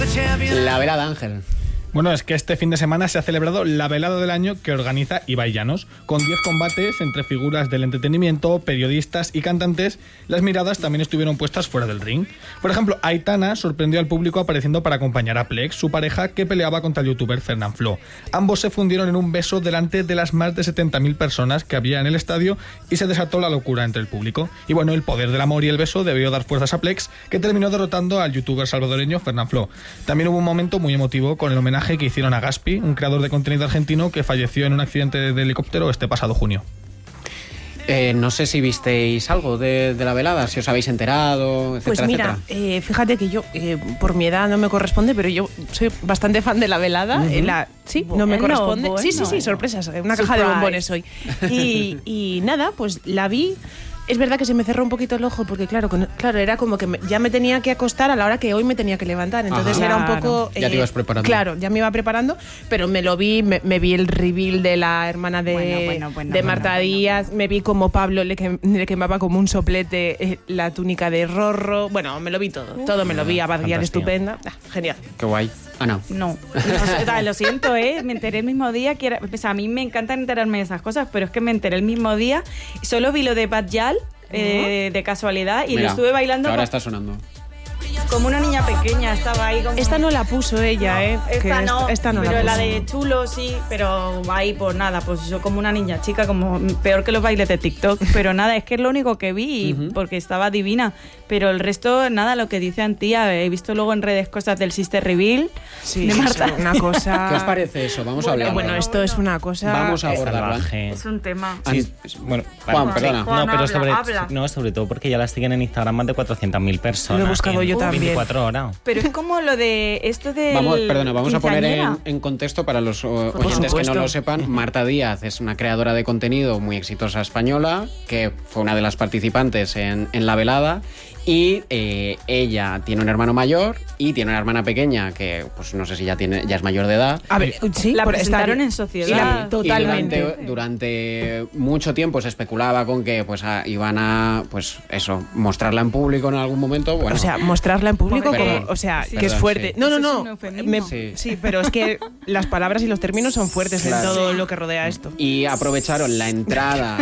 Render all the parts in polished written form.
La velada, Ángel. Bueno, es que este fin de semana se ha celebrado la velada del año que organiza Ibai Llanos. Con 10 combates entre figuras del entretenimiento, periodistas y cantantes, las miradas también estuvieron puestas fuera del ring. Por ejemplo, Aitana sorprendió al público apareciendo para acompañar a Plex, su pareja, que peleaba contra el youtuber Fernanfloo. Ambos se fundieron en un beso delante de las más de 70.000 personas que había en el estadio y se desató la locura entre el público. Y bueno, el poder del amor y el beso debió dar fuerzas a Plex, que terminó derrotando al youtuber salvadoreño Fernanfloo. También hubo un momento muy emotivo con el homenaje que hicieron a Gaspi, un creador de contenido argentino que falleció en un accidente de helicóptero este pasado junio. No sé si visteis algo de la velada, si os habéis enterado, etcétera, pues mira, etcétera. Fíjate que yo, por mi edad no me corresponde, pero yo soy bastante fan de la velada. Sí, no me corresponde. Sí, sorpresas, una caja de bombones hoy. Y nada, pues la vi. Es verdad que se me cerró un poquito el ojo porque, claro, era como que ya me tenía que acostar a la hora que hoy me tenía que levantar. Entonces era un poco... ya te ibas preparando. Claro, ya me iba preparando, pero me lo vi, me vi el reveal de la hermana de Marta Díaz, me vi como Pablo le quemaba como un soplete la túnica de Rorro. Bueno, me lo vi todo me lo vi, Abadguial estupenda. Genial. Qué guay. Ana. No, lo siento, me enteré el mismo día. A mí me encanta enterarme de esas cosas, pero es que me enteré el mismo día. Solo vi lo de Bad Yal de casualidad y lo estuve bailando. Ahora está sonando. Como una niña pequeña, estaba ahí como... Esta no la puso ella, Esta no, pero la de Chulo sí, pero ahí pues nada, pues yo como una niña chica, como peor que los bailes de TikTok, pero nada, es que es lo único que vi, porque estaba divina, pero el resto, nada, lo que dice Antía, he visto luego en redes cosas del Sister Reveal de Marta. Es una cosa... ¿Qué os parece eso? Vamos a hablar. Bueno, esto es una cosa... Vamos a abordarlo. Es un tema. Sí, bueno, Juan, perdona. No, pero sobre todo porque ya las siguen en Instagram más de 400.000 personas. Lo he buscado yo también. 24 horas. Pero es como lo de esto de... Vamos a poner en contexto para los oyentes que no lo sepan. Marta Díaz es una creadora de contenido muy exitosa española, que fue una de las participantes en la velada. Y ella tiene un hermano mayor y tiene una hermana pequeña que, pues no sé si ya es mayor de edad. A ver, sí, la presentaron en Sociedad. Totalmente. Y durante mucho tiempo se especulaba con que pues iban a, pues eso, mostrarla en público en algún momento. Bueno, o sea, mostrarla en público, que es fuerte. Sí. No. Sí, pero es que las palabras y los términos son fuertes en todo lo que rodea esto. Y aprovecharon la entrada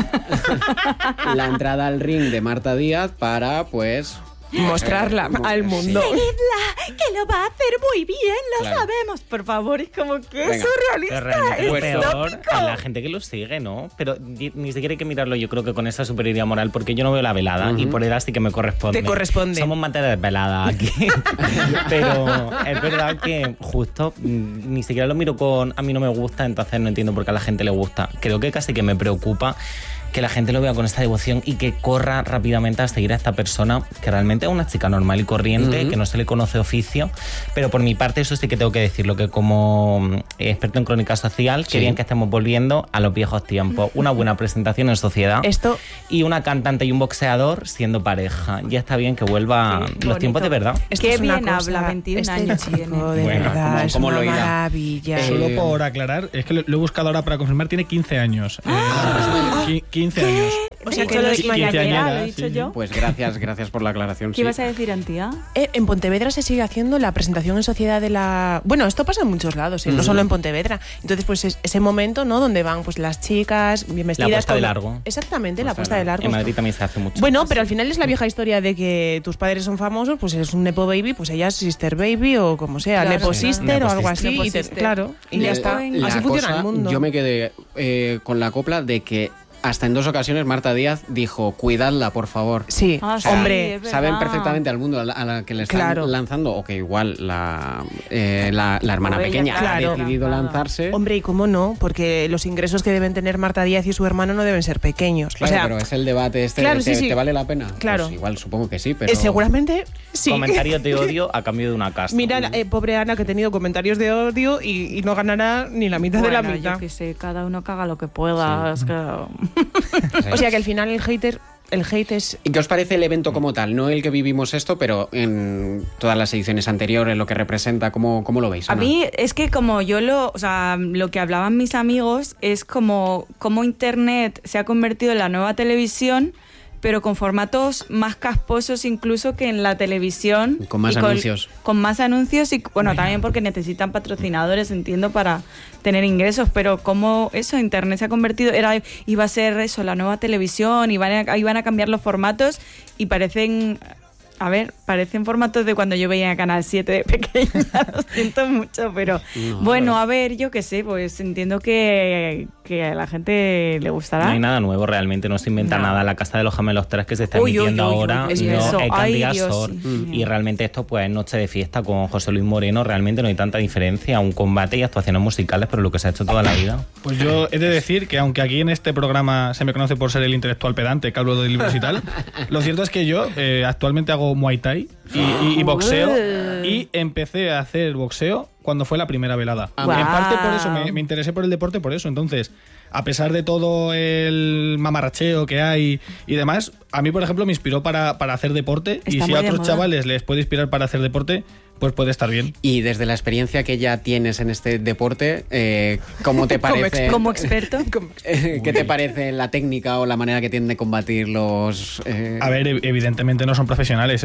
al ring de Marta Díaz para, pues... mostrarla al mundo. Seguidla, que lo va a hacer muy bien, lo sabemos. Por favor, es como que es surrealista. Es peor a la gente que lo sigue, ¿no? Pero ni siquiera hay que mirarlo, yo creo que con esa superioridad moral, porque yo no veo la velada y por edad sí que me corresponde. Te corresponde. Somos materia de velada aquí. Pero es verdad que justo ni siquiera lo miro con... A mí no me gusta, entonces no entiendo por qué a la gente le gusta. Creo que casi que me preocupa que la gente lo vea con esta devoción y que corra rápidamente a seguir a esta persona, que realmente es una chica normal y corriente, que no se le conoce oficio, pero por mi parte eso sí que tengo que decirlo, que como experto en crónica social, querían que estemos volviendo a los viejos tiempos. Una buena presentación en Sociedad y una cantante y un boxeador siendo pareja. Ya está bien que vuelva los tiempos de verdad. Qué bien habla, 21 años chico, de verdad, es una maravilla. Solo por aclarar, es que lo he buscado ahora para confirmar, tiene 15 años. 15 años. O sea, que lo he dicho yo. Pues gracias por la aclaración. ¿Qué ibas a decir, Antía? En Pontevedra se sigue haciendo la presentación en Sociedad de la... Bueno, esto pasa en muchos lados, no solo en Pontevedra. Entonces, pues ese momento, ¿no? Donde van pues las chicas bien vestidas. La puesta de largo. Exactamente, la puesta de largo. En Madrid también se hace mucho. Bueno, pero al final es la vieja historia de que tus padres son famosos, pues es un Nepo Baby, pues ella es Sister Baby o como sea, Nepo Sister o algo así. Y ya está. Así funciona el mundo. Yo me quedé con la copla de que hasta en 2 ocasiones Marta Díaz dijo, cuidadla, por favor. Sí, hombre. Saben perfectamente al mundo a la que le están lanzando, o que igual la hermana pequeña ha decidido lanzarse. Hombre, ¿y cómo no? Porque los ingresos que deben tener Marta Díaz y su hermano no deben ser pequeños. Claro, pero es el debate ¿te vale la pena? Claro. Pues igual supongo que sí, pero... seguramente sí. Comentarios de odio a cambio de una casa. Mira, pobre Ana, que ha tenido comentarios de odio y no ganará ni la mitad de la mitad. Yo que sé, cada uno que haga lo que pueda. Sí. Es que... O sea que al final el hate es... ¿Y qué os parece el evento como tal? No el que vivimos esto, pero en todas las ediciones anteriores, lo que representa, ¿cómo lo veis, Ana? A mí es que como lo que hablaban mis amigos es como Internet se ha convertido en la nueva televisión, pero con formatos más casposos incluso que en la televisión. Con más anuncios. Con más anuncios y, bueno, también porque necesitan patrocinadores, entiendo, para tener ingresos, pero como eso, Internet se ha convertido, iba a ser eso, la nueva televisión, iban a cambiar los formatos y parecen formatos de cuando yo veía Canal 7 de pequeña, lo siento mucho, pero no, bueno, a ver, yo qué sé, pues entiendo que a la gente le gustará. No hay nada nuevo realmente, no se inventa nada. La Casa de los Gemelos 3 que se está emitiendo ahora, es Candida Sor, y realmente esto pues es Noche de Fiesta con José Luis Moreno, realmente no hay tanta diferencia, un combate y actuaciones musicales, pero lo que se ha hecho toda la vida. Pues yo he de decir que aunque aquí en este programa se me conoce por ser el intelectual pedante, que hablo de libros y tal, lo cierto es que yo actualmente hago Muay Thai y boxeo, y empecé a hacer boxeo cuando fue la primera velada. En parte por eso, me interesé por el deporte por eso. Entonces, a pesar de todo el mamarracheo que hay y demás, a mí, por ejemplo, me inspiró para hacer deporte. Está, y si a otros chavales les puede inspirar para hacer deporte, pues puede estar bien. Y desde la experiencia que ya tienes en este deporte, ¿cómo te parece? Como experto. ¿Qué te parece la técnica o la manera que tienen de combatir los...? A ver, evidentemente no son profesionales.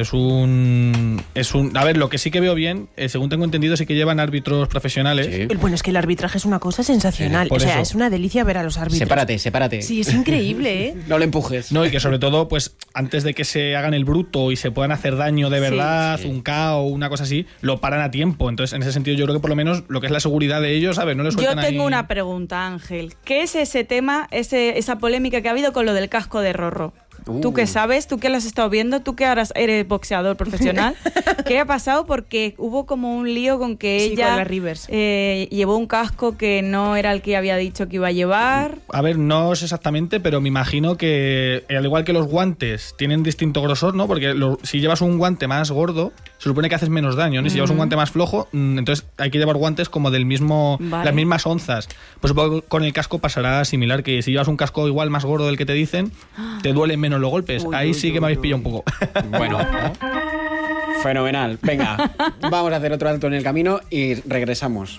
A ver, lo que sí que veo bien, según tengo entendido, sí que llevan árbitros profesionales. Sí. Bueno, es que el arbitraje es una cosa sensacional. O sea, es una delicia ver a los árbitros. Sepárate. Sí, es increíble, ¿eh? No le empujes. No, y que sobre todo, pues, antes de que se hagan el bruto y se puedan hacer daño de verdad, un KO, una cosa así, lo paran a tiempo. Entonces, en ese sentido, yo creo que por lo menos lo que es la seguridad de ellos, ¿sabes? No les sueltan ahí. Yo tengo una pregunta, Ángel. ¿Qué es ese tema, esa polémica que ha habido con lo del casco de Rorro? ¿Tú qué sabes? ¿Tú qué lo has estado viendo? ¿Tú que ahora eres boxeador profesional? ¿Qué ha pasado? Porque hubo como un lío con que ella con la Rivers. Llevó un casco que no era el que había dicho que iba a llevar. A ver, no sé exactamente, pero me imagino que al igual que los guantes tienen distinto grosor, ¿no? Porque si llevas un guante más gordo, se supone que haces menos daño, ¿no? Y si llevas un guante más flojo, entonces hay que llevar guantes como del mismo, las mismas onzas. Pues supongo que con el casco pasará similar, que si llevas un casco igual más gordo del que te dicen, te duelen menos los golpes. Ahí sí que me habéis pillado un poco. Bueno, fenomenal. Venga, vamos a hacer otro alto en el camino y regresamos.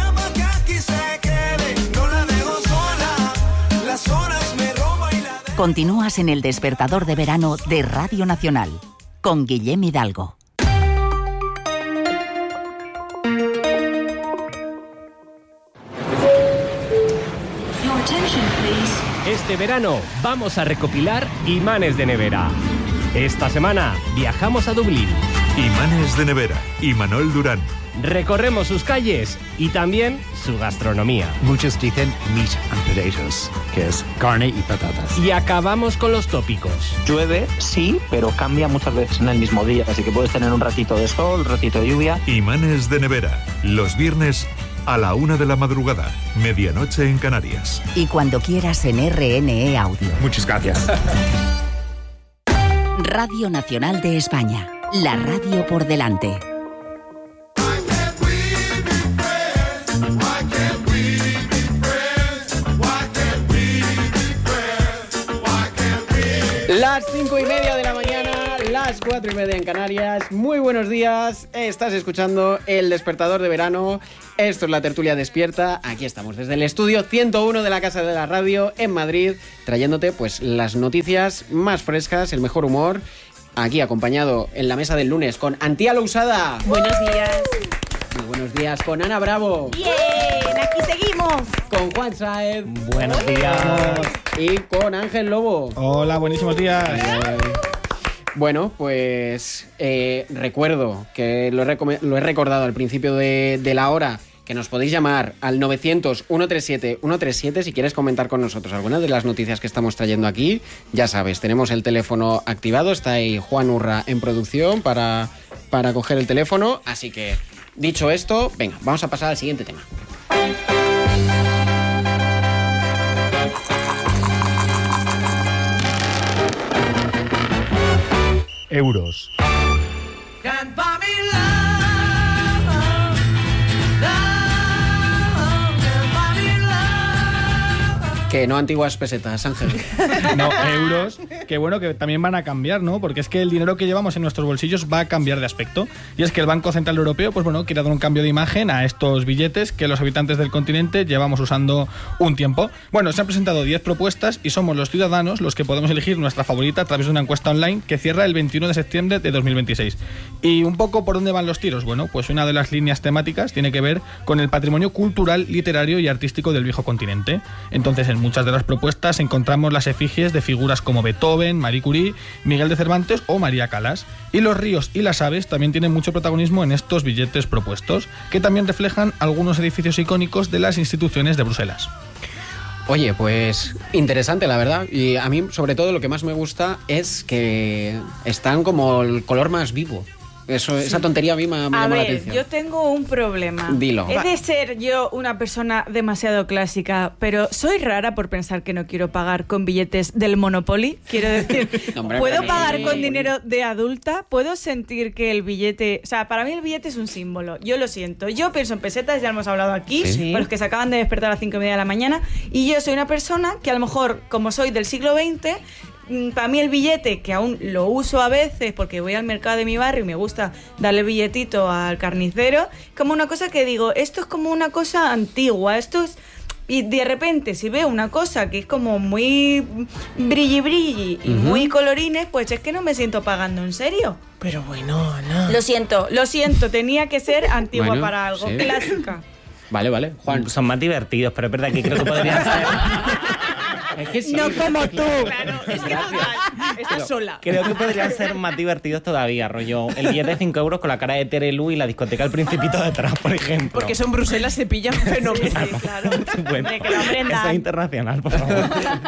Continúas en el despertador de verano de Radio Nacional con Guillem Hidalgo. Este verano vamos a recopilar imanes de nevera. Esta semana viajamos a Dublín. Imanes de nevera, Imanol Durán. Recorremos sus calles y también su gastronomía. Muchos dicen meat and potatoes, que es carne y patatas. Y acabamos con los tópicos. Llueve, sí, pero cambia muchas veces en el mismo día, así que puedes tener un ratito de sol, un ratito de lluvia. Imanes de nevera, los viernes a la 1 de la madrugada, medianoche en Canarias. Y cuando quieras en RNE Audio. Muchas gracias. Radio Nacional de España, la radio por delante. Las 5:30 de la mañana, las 4:30 en Canarias. Muy buenos días, estás escuchando El Despertador de Verano. Esto es la tertulia despierta. Aquí estamos desde el estudio 101 de la Casa de la Radio en Madrid, trayéndote pues las noticias más frescas, el mejor humor. Aquí acompañado en la mesa del lunes con Antía Lousada. Buenos días. Muy buenos días con Ana Bravo. Bien, aquí seguimos. Con Juan Saez. Buenos días. Y con Ángel Lobo. Hola, buenísimos días. Bueno, pues recuerdo que lo he recordado al principio de la hora, que nos podéis llamar al 900-137-137 si quieres comentar con nosotros algunas de las noticias que estamos trayendo aquí. Ya sabes, tenemos el teléfono activado, está ahí Juan Urra en producción para coger el teléfono, así que dicho esto, venga, vamos a pasar al siguiente tema. Euros. Que no antiguas pesetas, Ángel. No, euros, que bueno, que también van a cambiar, ¿no? Porque es que el dinero que llevamos en nuestros bolsillos va a cambiar de aspecto. Y es que el Banco Central Europeo, pues bueno, quiere dar un cambio de imagen a estos billetes que los habitantes del continente llevamos usando un tiempo. Bueno, se han presentado 10 propuestas y somos los ciudadanos los que podemos elegir nuestra favorita a través de una encuesta online que cierra el 21 de septiembre de 2026. ¿Y un poco por dónde van los tiros? Bueno, pues una de las líneas temáticas tiene que ver con el patrimonio cultural, literario y artístico del viejo continente. Entonces, en muchas de las propuestas encontramos las efigies de figuras como Beethoven, Marie Curie, Miguel de Cervantes o María Callas. Y los ríos y las aves también tienen mucho protagonismo en estos billetes propuestos, que también reflejan algunos edificios icónicos de las instituciones de Bruselas. Oye, pues interesante, la verdad. Y a mí, sobre todo, lo que más me gusta es que están como el color más vivo. Eso, sí. Esa tontería a mí me llama la atención. Yo tengo un problema. Dilo. He de ser yo una persona demasiado clásica, pero soy rara por pensar que no quiero pagar con billetes del Monopoly. Quiero decir, ¿puedo pagar con dinero de adulta? ¿Puedo sentir que el billete... O sea, para mí el billete es un símbolo. Yo lo siento. Yo pienso en pesetas, ya hemos hablado aquí, para los que se acaban de despertar a las 5:30 de la mañana. Y yo soy una persona que a lo mejor, como soy del siglo XX... Para mí el billete, que aún lo uso a veces porque voy al mercado de mi barrio y me gusta darle billetito al carnicero, como una cosa que digo, esto es como una cosa antigua, esto es... Y de repente, si veo una cosa que es como muy brilli y muy colorines, pues es que no me siento pagando en serio. Pero bueno, Ana. Lo siento, tenía que ser antigua para algo, clásica. Vale, Juan. Son más divertidos, pero es verdad que creo que podrían ser... Es que sí, no como tú. Claro, es que estás sola. Creo que podrían ser más divertidos todavía, rollo. El billete de 5 euros con la cara de Terelu y la discoteca El Principito detrás, por ejemplo. Porque eso en Bruselas se pillan fenomenal. Sí, claro. Bueno, eso es internacional, por favor.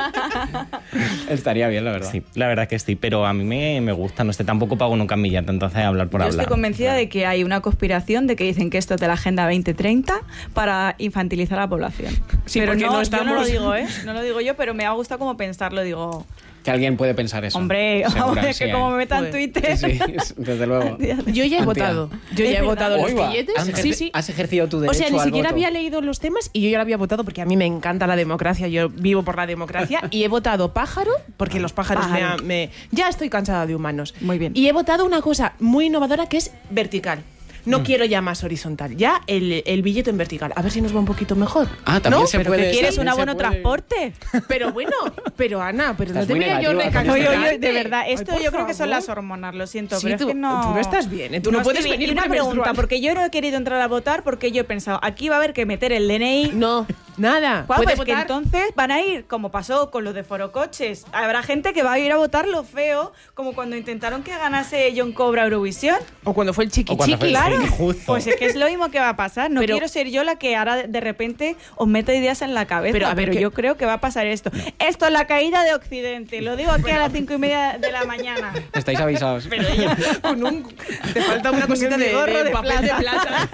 Estaría bien, la verdad. Sí, la verdad que sí, pero a mí me gusta. No sé, tampoco pago nunca en billete, entonces hablar por hablar. Yo estoy convencida de que hay una conspiración de que dicen que esto es de la Agenda 2030 para infantilizar a la población. Sí, pero porque no, no estamos... yo no lo digo, ¿eh? No lo digo yo, pero me ha gustado como pensarlo, digo... Que alguien puede pensar eso. Hombre, es que como me metan Twitter... Sí, desde luego. Yo ya he votado. Yo ya he votado los billetes. Sí. Has ejercido tu derecho al voto. O sea, ni siquiera había leído los temas y yo ya lo había votado porque a mí me encanta la democracia. Yo vivo por la democracia y he votado pájaro porque los pájaros ya estoy cansada de humanos. Muy bien. Y he votado una cosa muy innovadora que es vertical. No quiero ya más horizontal, ya el billete en vertical. A ver si nos va un poquito mejor. Ah, también ¿no? se ¿Pero puede. que quieres un abono transporte? Pero bueno, Ana, pero estás no debería yo recalcar. De verdad, esto yo creo que son las hormonas, lo siento, sí, pero es que no... Tú no estás bien, tú no puedes venir. Y una pregunta, porque yo no he querido entrar a votar porque yo he pensado, aquí va a haber que meter el DNI. No, nada. Pues que entonces van a ir, como pasó con los de Forocoches, habrá gente que va a ir a votar lo feo, como cuando intentaron que ganase John Cobra Eurovisión. O cuando fue el Chiqui Chiqui. Claro, pues es que es lo mismo que va a pasar. No quiero ser yo la que ahora de repente os meta ideas en la cabeza, pero, a ver, yo creo que va a pasar esto. Esto es la caída de Occidente. Lo digo aquí a las 5:30 de la mañana. Estáis avisados. Pero ella, te falta una cosita de papel de plata.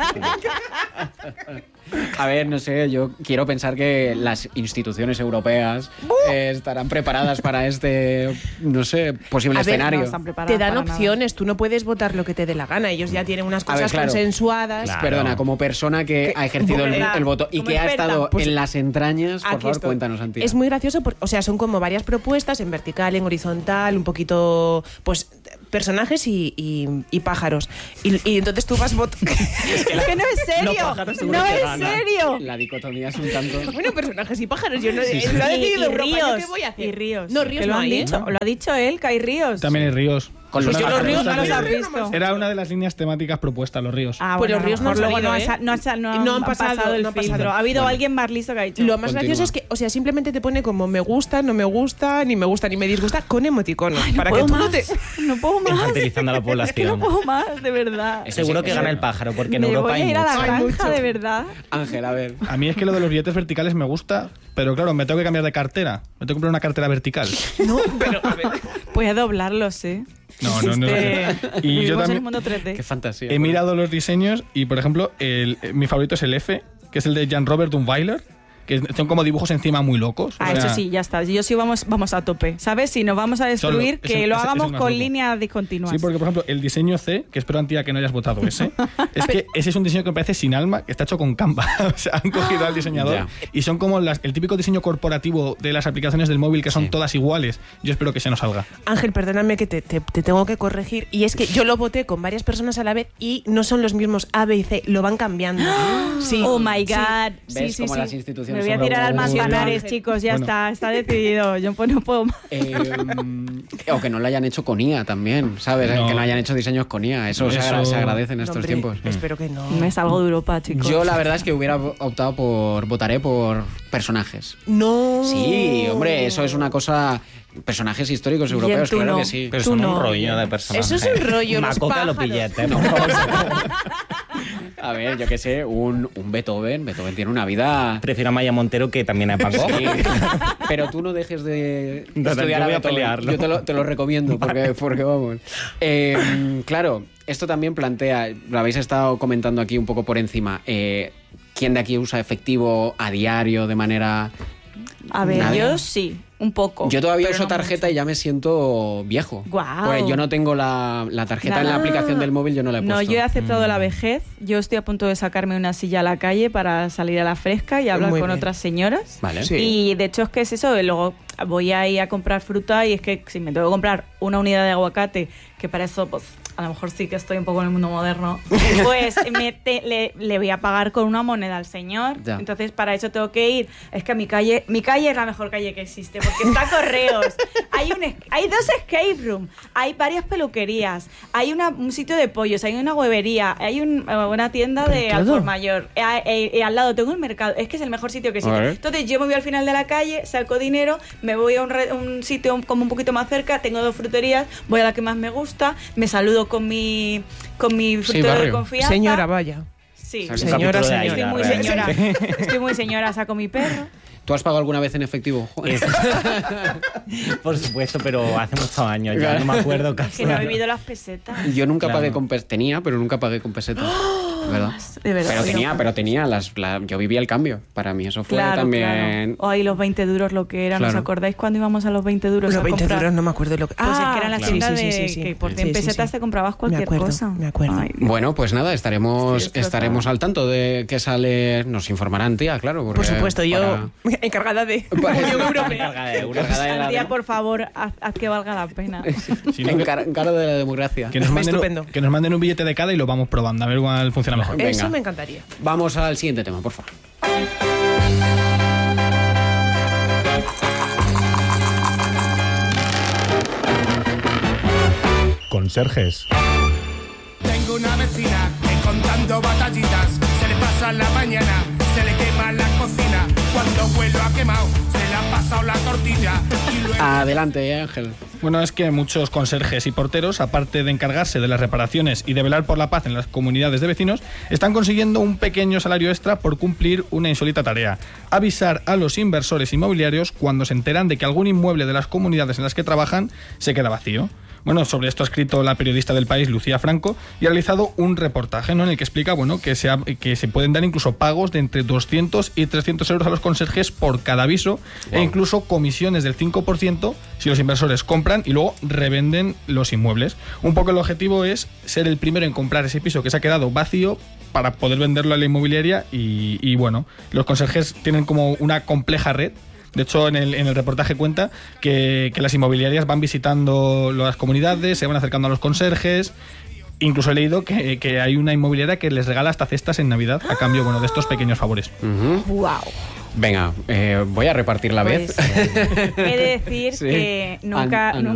A ver, no sé, yo quiero pensar que las instituciones europeas estarán preparadas para este, no sé, posible escenario. No están preparadas. Te dan opciones, tú no puedes votar lo que te dé la gana. Ellos ya tienen unas cosas consensuadas. Claro. Perdona, como persona que ha ejercido el voto y que ha estado en las entrañas, por favor, cuéntanos, Antía. Es muy gracioso, o sea, son como varias propuestas en vertical, en horizontal, un poquito, pues, personajes y pájaros. Y entonces tú vas votando. Es que no es serio. No es serio. La dicotomía es un tanto... Bueno, personajes y pájaros. Yo no lo he decidido Europa. Ríos. ¿Qué voy a hacer? Y ríos. No, ríos lo no han hay, dicho. Lo ha dicho él, que hay ríos. También hay ríos. Con los ríos no los has visto. Era una de las líneas temáticas propuestas, los ríos. Pues los ríos no han salido, no han pasado el filtro. Ha habido alguien más listo que ha dicho. Lo más gracioso es que, o sea, simplemente te pone como me gusta, no me gusta, ni me disgusta, con emoticonos. Para que tú no puedo más. Infantilizando a la población. Es que no puedo más, de verdad. Seguro que gana el pájaro, porque en Europa hay mucho. Me voy a ir a la granja, de verdad. Ángel, a ver. A mí es que lo de los billetes verticales me gusta, pero claro, me tengo que cambiar de cartera. Me tengo que comprar una cartera vertical. No, pero a ver. Voy a doblarlos, ¿eh? No. Y yo también Qué fantasía. he mirado los diseños y, por ejemplo, mi favorito es el F, que es el de Jan Robert Dunweiler, que son como dibujos encima muy locos. Eso sí, ya está. Yo sí vamos a tope, ¿sabes? Si nos vamos a destruir, que lo hagamos con líneas discontinuas. Sí, porque por ejemplo, el diseño C, que espero, Antía, que no hayas votado ese, es que ese es un diseño que me parece sin alma, que está hecho con Canva. O sea, han cogido al diseñador y son como el típico diseño corporativo de las aplicaciones del móvil que son todas iguales. Yo espero que se nos salga. Ángel, perdóname que te tengo que corregir, y es que yo lo voté con varias personas a la vez y no son los mismos A, B y C, lo van cambiando. Sí. Oh my God. ¿Ves cómo las instituciones me voy a tirar al Manzanares, chicos, ya está decidido. Yo no puedo más. O que no lo hayan hecho con IA también, ¿sabes? Que no hayan hecho diseños con IA. Eso se agradece en estos tiempos. Espero que no. Me salgo de Europa, chicos. Yo la verdad es que votaré por personajes. No. Sí, hombre, eso es una cosa... Personajes históricos europeos, claro que sí. Pero son un rollo de personajes. Eso es un rollo. Macoca lo pillete. A ver, yo qué sé, un Beethoven. Beethoven tiene una vida... Prefiero a Maya Montero, que también es Van Gogh. Sí. Pero tú no dejes de estudiar a Beethoven. Yo te lo recomiendo, porque vamos. Claro, esto también plantea, lo habéis estado comentando aquí un poco por encima, ¿quién de aquí usa efectivo a diario de manera...? A ver, yo sí. Un poco. Yo todavía uso tarjeta y ya me siento viejo. Guau. Pues yo no tengo la tarjeta en la aplicación del móvil, yo no la he puesto. No, yo he aceptado la vejez. Yo estoy a punto de sacarme una silla a la calle para salir a la fresca y hablar con otras señoras. Vale. Sí. Y de hecho es que es eso, luego voy a ir a comprar fruta y es que si me tengo que comprar una unidad de aguacate, que para eso pues a lo mejor sí que estoy un poco en el mundo moderno, pues le voy a pagar con una moneda al señor. Ya. Entonces para eso tengo que ir. Es que mi calle es la mejor calle que existe, porque está Correos, hay 2 escape room, hay varias peluquerías, hay un sitio de pollos, hay una huevería, hay una tienda de al por mayor, al lado tengo un mercado. Es que es el mejor sitio que existe. Entonces yo me voy al final de la calle, saco dinero, me voy a un sitio como un poquito más cerca, tengo 2 fruterías, voy a la que más me gusta, me saludo con mi frutero de confianza. Señora, vaya. Sí, señora. Estoy muy señora. Estoy muy señora, saco mi perro. ¿Tú has pagado alguna vez en efectivo? Por supuesto, pero hace muchos años, ya no me acuerdo casi. Que no he vivido las pesetas. Yo nunca pagué con pesetas. Tenía, pero nunca pagué con pesetas. ¿Verdad? De verdad. Pero tenía yo vivía el cambio. Para mí eso fue también... O ahí los 20 duros lo que eran. ¿Os acordáis cuando íbamos a los 20 duros los a 20 comprar? duros no me acuerdo lo que... Pues es que eran las tiendas que por 100 pesetas te comprabas cualquier cosa. Me acuerdo. Ay, bueno, pues nada, estaremos al tanto de que sale... Nos informarán, tía, claro. Por supuesto, yo encargada de... Unión Europea. Tía, por favor, haz que valga la pena. Encargado de la democracia. Que nos manden un billete de cada y lo vamos probando, a ver cuál funciona mejor. Venga. Eso me encantaría. Vamos al siguiente tema, por favor. Conserjes. Tengo una vecina que contando batallitas se le pasa la mañana, se le quema la cocina. Cuando vuelo ha quemado, se le ha pasado la tortilla. Y luego... Adelante, Ángel. Bueno, es que muchos conserjes y porteros, aparte de encargarse de las reparaciones y de velar por la paz en las comunidades de vecinos, están consiguiendo un pequeño salario extra por cumplir una insólita tarea: avisar a los inversores inmobiliarios cuando se enteran de que algún inmueble de las comunidades en las que trabajan se queda vacío. Bueno, sobre esto ha escrito la periodista del País, Lucía Franco, y ha realizado un reportaje, ¿no?, en el que explica, bueno, que se pueden dar incluso pagos de entre 200 y 300 euros a los conserjes por cada aviso, e incluso comisiones del 5% si los inversores compran y luego revenden los inmuebles. Un poco el objetivo es ser el primero en comprar ese piso que se ha quedado vacío para poder venderlo a la inmobiliaria y bueno, los conserjes tienen como una compleja red. De hecho, en el reportaje cuenta que las inmobiliarias van visitando las comunidades, se van acercando a los conserjes. Incluso he leído que hay una inmobiliaria que les regala hasta cestas en Navidad a cambio, bueno, de estos pequeños favores. ¡Wow! Venga, voy a repartir la vez. He de decir que nunca